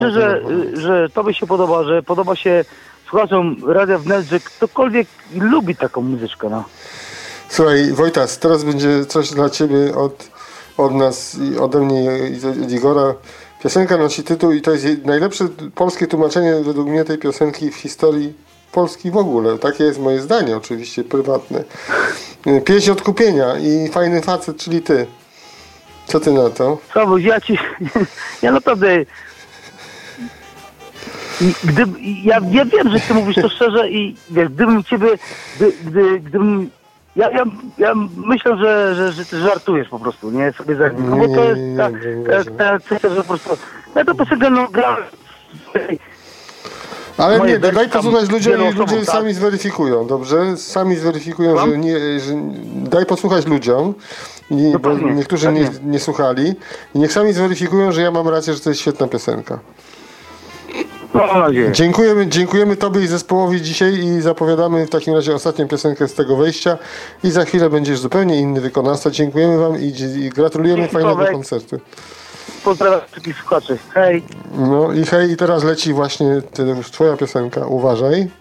że tobie się podoba, że podoba się słuchaczom Radia Wnet, że ktokolwiek lubi taką muzyczkę, no. Słuchaj, Wojtas, teraz będzie coś dla ciebie od nas i ode mnie i od Igora. Piosenka nosi tytuł i to jest najlepsze polskie tłumaczenie według mnie tej piosenki w historii Polski w ogóle. Takie jest moje zdanie, oczywiście prywatne. Pieśń odkupienia i fajny facet, czyli ty. Co ty na to? Sławoś, ja naprawdę... Ja wiem, że ty mówisz to szczerze i wiesz, gdybym ciebie... Gdybym... Ja myślę, że ty żartujesz po prostu, nie? Sobie za nim. No bo to jest ta kwestia, że po prostu... Ja to piosenkę grałem... Ale nie, daj posłuchać ludziom i ludzie sami zweryfikują, dobrze? Sami zweryfikują, że daj posłuchać ludziom, bo niektórzy nie słuchali i niech sami zweryfikują, że ja mam rację, że to jest świetna piosenka. Dziękujemy tobie i zespołowi dzisiaj i zapowiadamy w takim razie ostatnią piosenkę z tego wejścia i za chwilę będziesz zupełnie inny wykonawca. Dziękujemy wam i gratulujemy fajnego koncertu. Pozdrawiam wszystkich słuchaczy. Hej. No i hej, i teraz leci właśnie twoja piosenka. Uważaj.